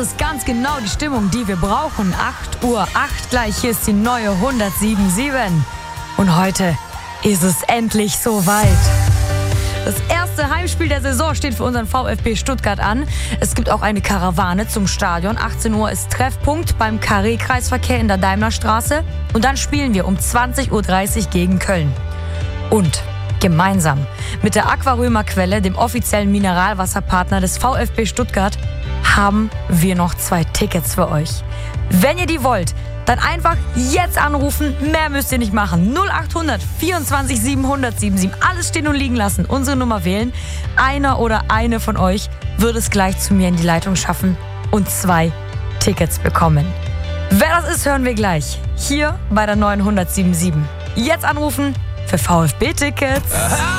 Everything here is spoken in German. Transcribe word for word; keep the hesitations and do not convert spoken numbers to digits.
ist ganz genau die Stimmung, die wir brauchen. acht Uhr acht gleich, hier ist die neue hundertsieben Komma sieben. Und heute ist es endlich soweit. Das erste Heimspiel der Saison steht für unseren VfB Stuttgart an. Es gibt auch eine Karawane zum Stadion. achtzehn Uhr ist Treffpunkt beim Carré-Kreisverkehr in der Daimlerstraße. Und dann spielen wir um zwanzig Uhr dreißig gegen Köln. Und gemeinsam mit der Aquarömer Quelle, dem offiziellen Mineralwasserpartner des VfB Stuttgart, haben wir noch zwei Tickets für euch. Wenn ihr die wollt, dann einfach jetzt anrufen, mehr müsst ihr nicht machen. null acht hundert vierundzwanzig siebenhundert siebenundsiebzig, alles stehen und liegen lassen, unsere Nummer wählen. Einer oder eine von euch würde es gleich zu mir in die Leitung schaffen und zwei Tickets bekommen. Wer das ist, hören wir gleich, hier bei der neuen hundertsieben Komma sieben. Jetzt anrufen für VfB-Tickets.